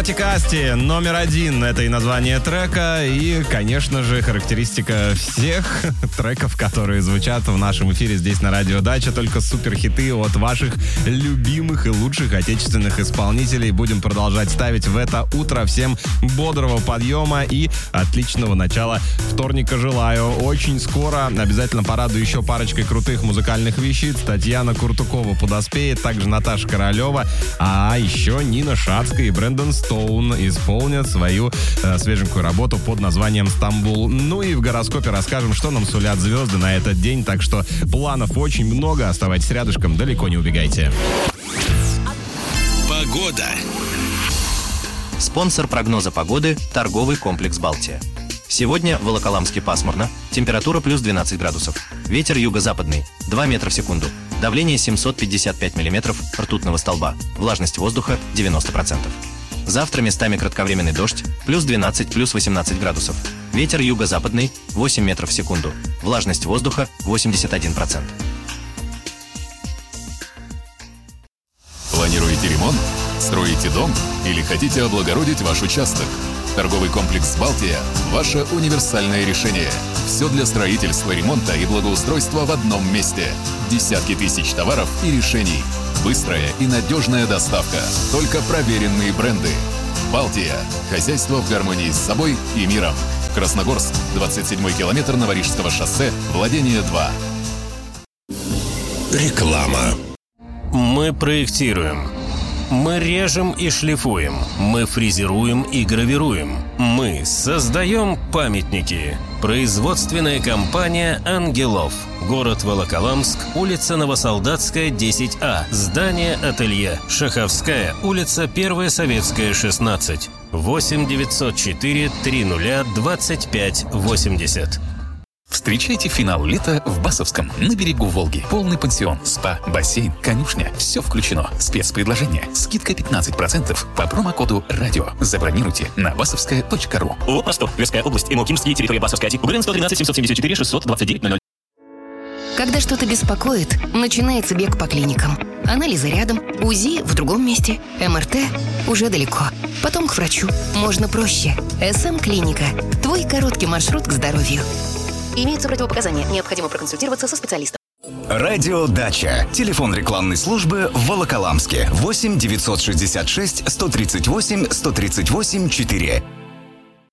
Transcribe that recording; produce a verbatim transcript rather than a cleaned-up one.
Артикасти номер один. Это и название трека, и, конечно же, характеристика всех треков, которые звучат в нашем эфире здесь на Радио Дача. Только суперхиты от ваших любимых и лучших отечественных исполнителей. Будем продолжать ставить в это утро. Всем бодрого подъема и отличного начала вторника желаю. Очень скоро обязательно порадую еще парочкой крутых музыкальных вещиц. Татьяна Куртукова подоспеет, также Наташа Королева, а еще Нина Шацкая и Брэндон Стоун исполнят свою э, свеженькую работу под названием «Стамбул». Ну и в гороскопе расскажем, что нам сулят звезды на этот день, так что планов очень много. Оставайтесь рядышком, далеко не убегайте. Погода. Спонсор прогноза погоды – торговый комплекс «Балтия». Сегодня в Волоколамске пасмурно, температура плюс двенадцать градусов, ветер юго-западный, два метра в секунду, давление семьсот пятьдесят пять миллиметров ртутного столба, влажность воздуха девяносто процентов. Завтра местами кратковременный дождь, плюс двенадцать, плюс восемнадцать градусов, ветер юго-западный, восемь метров в секунду, влажность воздуха восемьдесят один процент. Планируете ремонт? Строите дом? Или хотите облагородить ваш участок? Торговый комплекс «Балтия» – ваше универсальное решение. Все для строительства, ремонта и благоустройства в одном месте. Десятки тысяч товаров и решений. Быстрая и надежная доставка. Только проверенные бренды. «Балтия» – хозяйство в гармонии с собой и миром. Красногорск, двадцать седьмой километр Новорижского шоссе, владение два. Реклама. Мы проектируем. Мы режем и шлифуем. Мы фрезеруем и гравируем. Мы создаем памятники. Производственная компания «Ангелов». Город Волоколамск, улица Новосолдатская, десять А. Здание ателье. Шаховская, улица Первая Советская, шестнадцать. восемь девятьсот четыре триста двадцать пять восемьдесят. Встречайте финал лета в Басовском, на берегу Волги. Полный пансион, спа, бассейн, конюшня. Все включено. Спецпредложение. Скидка пятнадцать процентов по промокоду «Радио». Забронируйте на басовская точка ру. Вот на что. Тверская область, Имокимский, территория Басовская. УГРН сто тринадцать семьсот семьдесят четыре шестьсот двадцать девять ноль ноль. Когда что-то беспокоит, начинается бег по клиникам. Анализы рядом, УЗИ в другом месте, МРТ уже далеко. Потом к врачу. Можно проще. СМ-клиника. Твой короткий маршрут к здоровью. Имеются противопоказания. Необходимо проконсультироваться со специалистом. Радио Дача. Телефон рекламной службы в Волоколамске. восемь девятьсот шестьдесят шесть сто тридцать восемь сто тридцать восемь четыре.